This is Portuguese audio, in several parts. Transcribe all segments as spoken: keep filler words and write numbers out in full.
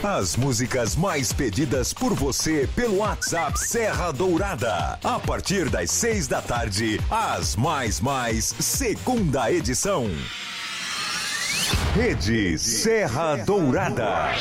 As músicas mais pedidas por você pelo WhatsApp Serra Dourada. A partir das seis da tarde, as mais mais segunda edição. Rede Serra Dourada.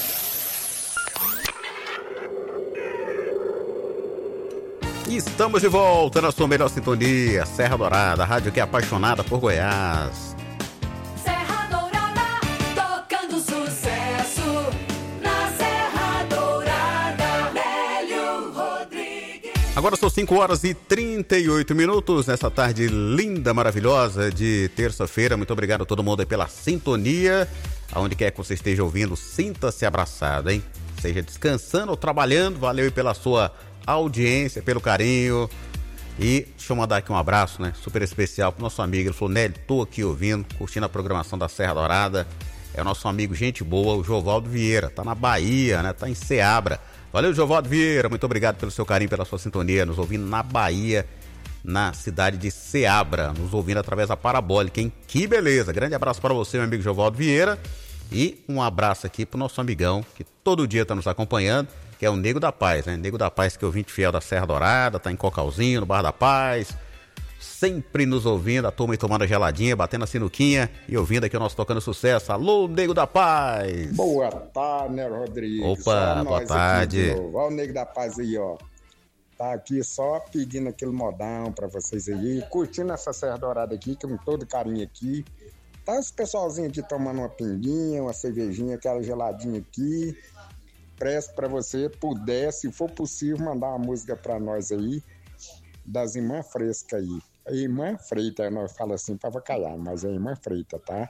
Estamos de volta na sua melhor sintonia, Serra Dourada, a rádio que é apaixonada por Goiás. Serra Dourada, tocando sucesso. Na Serra Dourada, Nélio Rodrigues. Agora são cinco horas e trinta e oito minutos, nessa tarde linda, maravilhosa de terça-feira. Muito obrigado a todo mundo aí pela sintonia. Aonde quer que você esteja ouvindo, sinta-se abraçado, hein? Seja descansando ou trabalhando, valeu aí pela sua audiência, pelo carinho. E deixa eu mandar aqui um abraço, né, super especial pro nosso amigo. Ele falou: Nélio, tô aqui ouvindo, curtindo a programação da Serra Dourada. É o nosso amigo gente boa, o Jovaldo Vieira, tá na Bahia, né, tá em Ceabra. Valeu, Jovaldo Vieira, muito obrigado pelo seu carinho, pela sua sintonia, nos ouvindo na Bahia, na cidade de Ceabra, nos ouvindo através da Parabólica, hein? Que beleza, grande abraço para você, meu amigo Jovaldo Vieira. E um abraço aqui pro nosso amigão, que todo dia tá nos acompanhando, que é o Nego da Paz, né? Nego da Paz, que é ouvinte fiel da Serra Dourada, tá em Cocalzinho, no Bar da Paz, sempre nos ouvindo, a turma aí tomando a geladinha, batendo a sinuquinha e ouvindo aqui o nosso Tocando Sucesso. Alô, Nego da Paz! Boa tarde, né, Rodrigues? Opa, boa tarde. Olha o Nego da Paz aí, ó. Tá aqui só pedindo aquele modão pra vocês aí, curtindo essa Serra Dourada aqui, com todo carinho aqui. Tá esse pessoalzinho aqui tomando uma pinguinha, uma cervejinha, aquela geladinha aqui. Presto para você puder, se for possível, mandar uma música para nós aí, das Irmãs Frescas aí. A Irmã Freita, nós falamos assim para vacalhar, mas é a Irmã Freita, tá?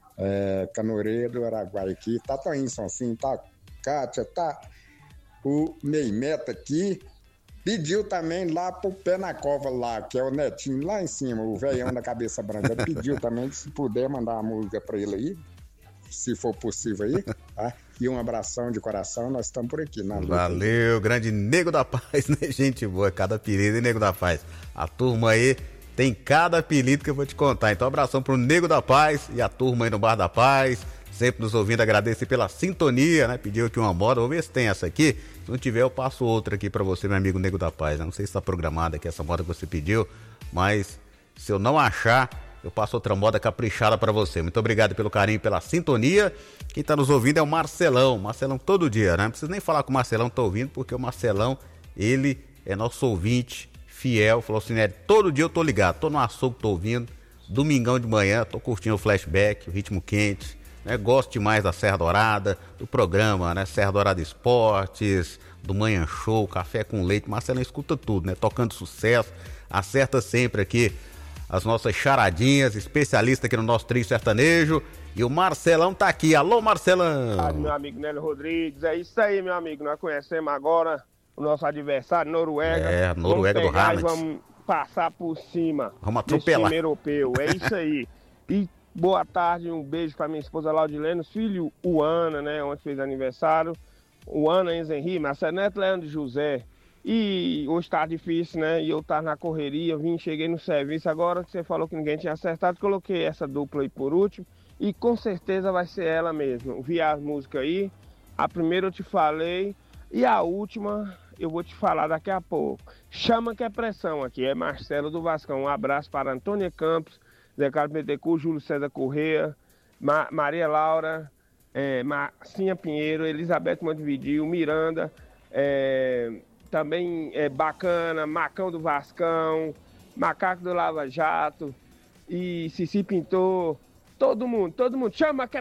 É, Canoreiro do Araguaia aqui, tá Toinson assim, tá Kátia, tá o Neimeta aqui. Pediu também lá pro Pé na Cova lá, que é o Netinho lá em cima, o velhão da cabeça branca. Pediu também, se puder, mandar uma música para ele aí, se for possível aí, tá? E um abração de coração, nós estamos por aqui. Na Valeu, grande Nego da Paz, né? Gente boa, cada apelido, hein, Nego da Paz? A turma aí tem cada apelido que eu vou te contar. Então, abração pro Nego da Paz e a turma aí no Bar da Paz, sempre nos ouvindo, agradecer pela sintonia, né? Pediu aqui uma moda, vou ver se tem essa aqui. Se não tiver, eu passo outra aqui pra você, meu amigo Nego da Paz. Eu não sei se tá programada aqui essa moda que você pediu, mas se eu não achar, eu passo outra moda caprichada pra você. Muito obrigado pelo carinho, pela sintonia. Quem tá nos ouvindo é o Marcelão. Marcelão todo dia, né? Não precisa nem falar que o Marcelão tá ouvindo, porque o Marcelão, ele é nosso ouvinte fiel. Falou assim, né? Todo dia eu tô ligado, tô no açougue, tô ouvindo. Domingão de manhã, tô curtindo o flashback, o ritmo quente, né? Gosto demais da Serra Dourada, do programa, né? Serra Dourada Esportes, do Manhã Show, Café com Leite. Marcelão escuta tudo, né? Tocando sucesso, acerta sempre aqui as nossas charadinhas, especialista aqui no nosso trio sertanejo. E o Marcelão tá aqui. Alô, Marcelão! Ah, meu amigo Nélio Rodrigues, é isso aí, meu amigo. Nós conhecemos agora o nosso adversário, Noruega. É, Noruega do Haaland. Vamos passar por cima. Vamos atropelar. Desse time europeu, é isso aí. E boa tarde, um beijo pra minha esposa Laudilene, filho o Ana, né, ontem fez aniversário. O Ana Enzo Henrique, Marcelo Neto, Leandro José. E hoje tá difícil, né? E eu tava na correria, vim, cheguei no serviço. Agora que você falou que ninguém tinha acertado, coloquei essa dupla aí por último. E com certeza vai ser ela mesmo. Vi as músicas aí. A primeira eu te falei. E a última eu vou te falar daqui a pouco. Chama que é pressão aqui. É Marcelo do Vascão. Um abraço para Antônia Campos, Zé Carlos Betecur, Júlio César Corrêa, Ma- Maria Laura, é, Marcinha Pinheiro, Elizabeth Montevideo, Miranda, é, também é Bacana, Macão do Vascão, Macaco do Lava Jato e Cici Pintor. Todo mundo, todo mundo. Chama que é